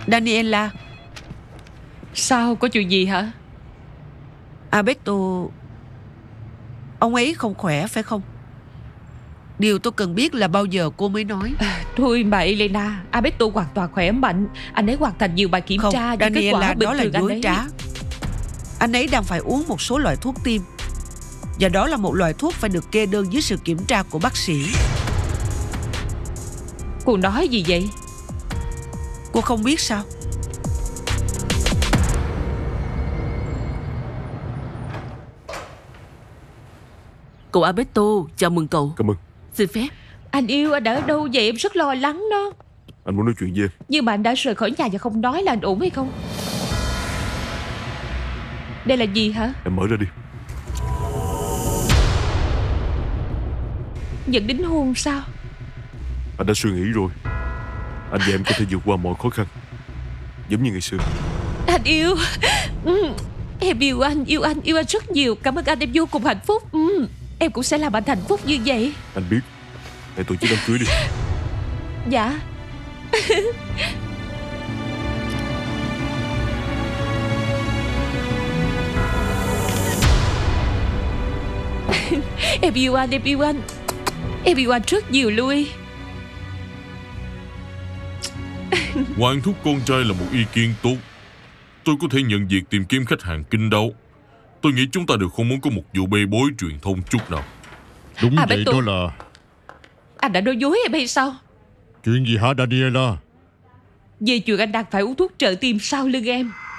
Daniela, Sao, có chuyện gì hả? Alberto, ông ấy không khỏe phải không? Điều tôi cần biết là bao giờ cô mới nói. Thôi mà Elena, Alberto hoàn toàn khỏe mạnh. Anh ấy hoàn thành nhiều bài kiểm Không, tra, nhưng kết Daniela, quả bình đó là thường anh dối ấy. trá. Anh ấy đang phải uống một số loại thuốc tim, và đó là một loại thuốc phải được kê đơn dưới sự kiểm tra của bác sĩ. Cô nói gì vậy? Cô không biết sao? Cậu Alberto, chào mừng cậu. Cảm ơn. Xin phép. Anh yêu, anh ở đâu vậy? Em rất lo lắng đó. Anh muốn nói chuyện với em. Nhưng mà anh đã rời khỏi nhà và không nói là anh ổn hay không? Đây là gì hả? Em mở ra đi. Nhận đính hôn sao? Anh đã suy nghĩ rồi. Anh và em có thể vượt qua mọi khó khăn, giống như ngày xưa. Anh yêu. Em yêu anh rất nhiều. Cảm ơn anh, em vô cùng hạnh phúc. Em cũng sẽ làm anh hạnh phúc như vậy. Anh biết. Hãy tổ chức đám cưới đi. Dạ. Em yêu anh. Em yêu anh rất nhiều, Louis. Quản thúc con trai là một ý kiến tốt. Tôi có thể nhận việc tìm kiếm khách hàng kinh đáo. Tôi nghĩ chúng ta đều không muốn có một vụ bê bối truyền thông chút nào. Đúng vậy, Alberto, đó là... anh đã nói dối em hay sao? Chuyện gì hả Daniela? Về chuyện anh đang phải uống thuốc trợ tim sau lưng em.